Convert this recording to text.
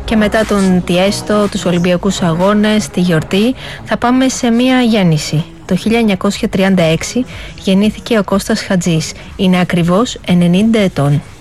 Και μετά τον Τιέστο, τους Ολυμπιακούς Αγώνες, τη γιορτή, θα πάμε σε μια γέννηση. Το 1936 γεννήθηκε ο Κώστας Χατζής. Είναι ακριβώς 90 ετών.